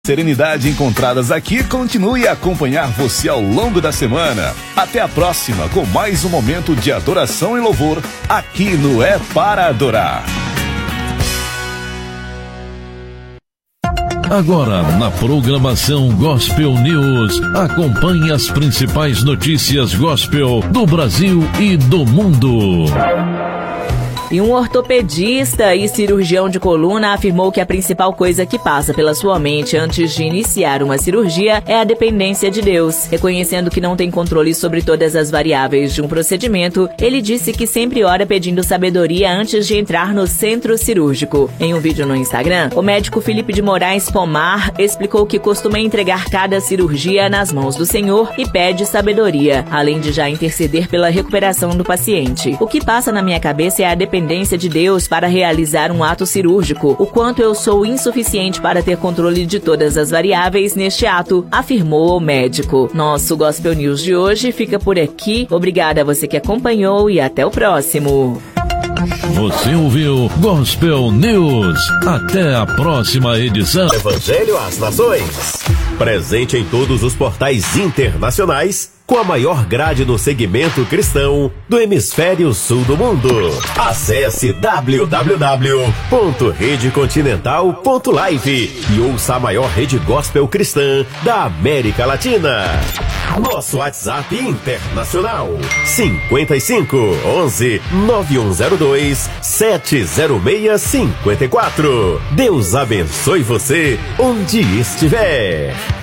Serenidade encontradas aqui continue a acompanhar você ao longo da semana. Até a próxima com mais um momento de adoração e louvor aqui no É Para Adorar. Agora, na programação Gospel News, acompanhe as principais notícias gospel do Brasil e do mundo. E um ortopedista e cirurgião de coluna afirmou que a principal coisa que passa pela sua mente antes de iniciar uma cirurgia é a dependência de Deus. Reconhecendo que não tem controle sobre todas as variáveis de um procedimento, ele disse que sempre ora pedindo sabedoria antes de entrar no centro cirúrgico. Em um vídeo no Instagram, o médico Felipe de Moraes Pomar explicou que costuma entregar cada cirurgia nas mãos do Senhor e pede sabedoria, além de já interceder pela recuperação do paciente. O que passa na minha cabeça é a dependência de Deus para realizar um ato cirúrgico, o quanto eu sou insuficiente para ter controle de todas as variáveis neste ato, afirmou o médico. Nosso Gospel News de hoje fica por aqui. Obrigada a você que acompanhou e até o próximo. Você ouviu Gospel News. Até a próxima edição. Evangelho às Nações. Presente em todos os portais internacionais, com a maior grade no segmento cristão do hemisfério sul do mundo. Acesse www.redecontinental.live e ouça a maior rede gospel cristã da América Latina. Nosso WhatsApp internacional 55 11 9102 70654. Deus abençoe você onde estiver.